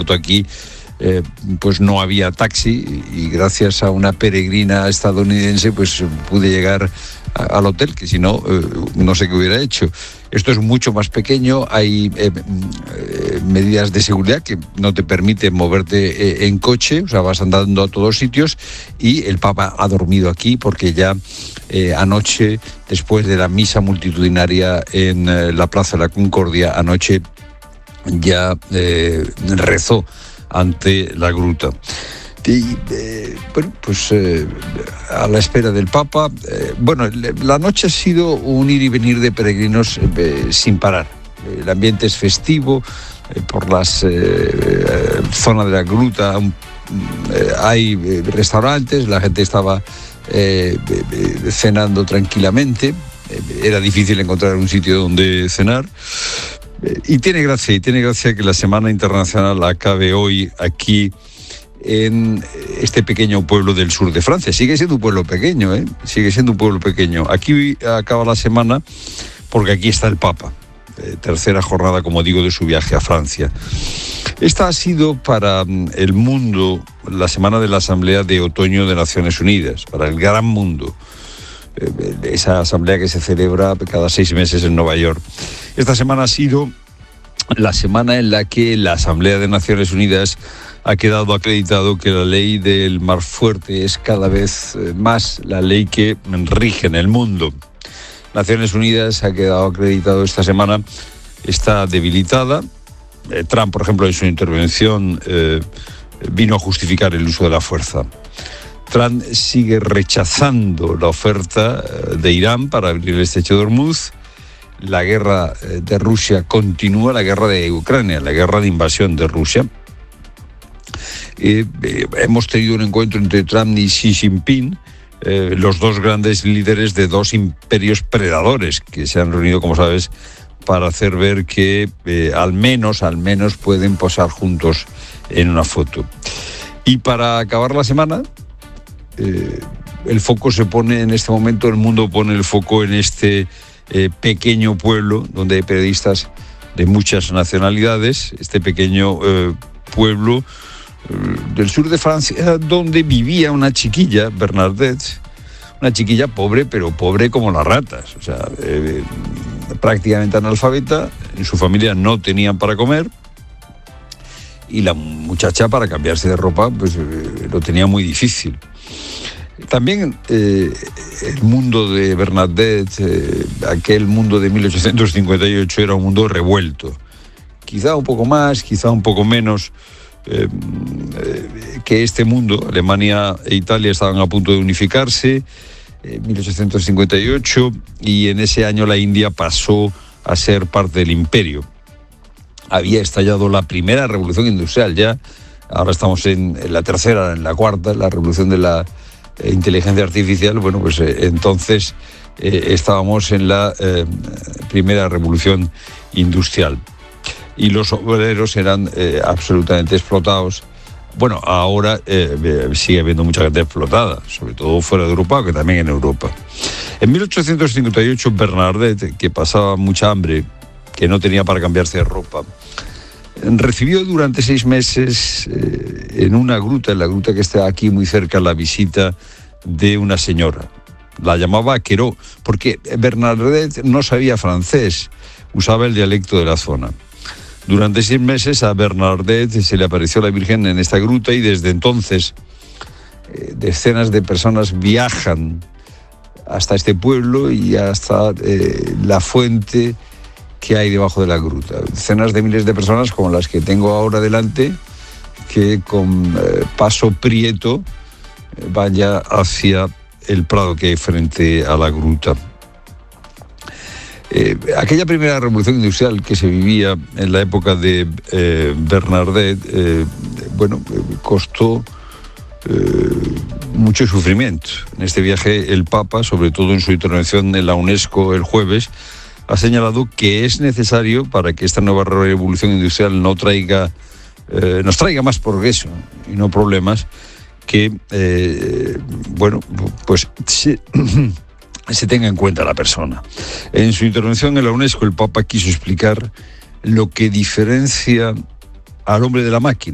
aeropuerto aquí pues no había taxi, y gracias a una peregrina estadounidense pues pude llegar al hotel, que si no, no sé qué hubiera hecho. Esto es mucho más pequeño, hay medidas de seguridad que no te permiten moverte en coche, o sea, vas andando a todos sitios, y el Papa ha dormido aquí porque ya anoche, después de la misa multitudinaria en la Plaza de la Concordia, anoche ya rezó ante la gruta. Y bueno, pues a la espera del Papa, bueno, la noche ha sido un ir y venir de peregrinos sin parar. El ambiente es festivo, por las zonas de la gruta hay restaurantes, la gente estaba cenando tranquilamente, era difícil encontrar un sitio donde cenar. Y tiene gracia que la Semana Internacional acabe hoy aquí en este pequeño pueblo del sur de Francia. Sigue siendo un pueblo pequeño, sigue siendo un pueblo pequeño. Aquí acaba la semana porque aquí está el Papa. Tercera jornada, como digo, de su viaje a Francia. Esta ha sido para el mundo la semana de la Asamblea de Otoño de Naciones Unidas, para el gran mundo. Esa asamblea que se celebra cada 6 meses en Nueva York. Esta semana ha sido la semana en la que la Asamblea de Naciones Unidas ha quedado acreditado que la ley del mar fuerte es cada vez más la ley que rige en el mundo. Naciones Unidas ha quedado acreditado esta semana, está debilitada. Trump, por ejemplo, en su intervención vino a justificar el uso de la fuerza. Trump sigue rechazando la oferta de Irán para abrir el estrecho de Hormuz. La guerra de Rusia continúa, la guerra de Ucrania, la guerra de invasión de Rusia. Hemos tenido un encuentro entre Trump y Xi Jinping, los dos grandes líderes de dos imperios predadores que se han reunido, como sabes, para hacer ver que al menos pueden posar juntos en una foto. Y para acabar la semana, el foco se pone en este momento, el mundo pone el foco en este pequeño pueblo donde hay periodistas de muchas nacionalidades, este pequeño pueblo del sur de Francia, donde vivía una chiquilla, Bernadette, una chiquilla pobre, pero pobre como las ratas, o sea, prácticamente analfabeta. En su familia no tenían para comer, y la muchacha, para cambiarse de ropa, pues lo tenía muy difícil. También el mundo de Bernadette, aquel mundo de 1858, era un mundo revuelto. Quizá un poco más, quizá un poco menos que este mundo. Alemania e Italia estaban a punto de unificarse en 1858, y en ese año la India pasó a ser parte del imperio. Había estallado la primera revolución industrial ya, ahora estamos en la tercera, en la cuarta, la revolución de la inteligencia artificial. Bueno, pues entonces estábamos en la primera revolución industrial, y los obreros eran absolutamente explotados. Bueno, ahora sigue habiendo mucha gente explotada, sobre todo fuera de Europa, aunque también en Europa. En 1858, Bernadette, que pasaba mucha hambre, que no tenía para cambiarse de ropa, recibió durante 6 meses en una gruta, en la gruta que está aquí muy cerca, la visita de una señora. La llamaba Queró, porque Bernadette no sabía francés, usaba el dialecto de la zona. Durante 6 meses a Bernadette se le apareció la Virgen en esta gruta, y desde entonces decenas de personas viajan hasta este pueblo y hasta la fuente que hay debajo de la gruta. Decenas de miles de personas, como las que tengo ahora delante, que con paso prieto van ya hacia el prado que hay frente a la gruta. Aquella primera revolución industrial que se vivía en la época de Bernadette, costó mucho sufrimiento. En este viaje el Papa, sobre todo en su intervención en la UNESCO el jueves, ha señalado que es necesario, para que esta nueva revolución industrial nos traiga más progreso y no problemas, que se tenga en cuenta la persona. En su intervención en la UNESCO, el Papa quiso explicar lo que diferencia al hombre de la máquina.